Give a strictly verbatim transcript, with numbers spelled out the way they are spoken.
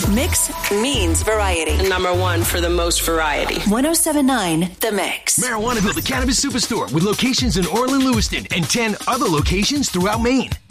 Mix means variety. Number one for the most variety. ten seventy-nine The Mix. Marijuana built a cannabis superstore with locations in Orland, Lewiston, and ten other locations throughout Maine.